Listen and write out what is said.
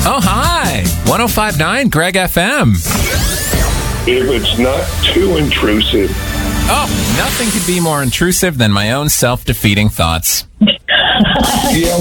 Oh, hi. 105.9 Greg FM. If it's not too intrusive. Oh, nothing could be more intrusive than my own self-defeating thoughts. Yeah,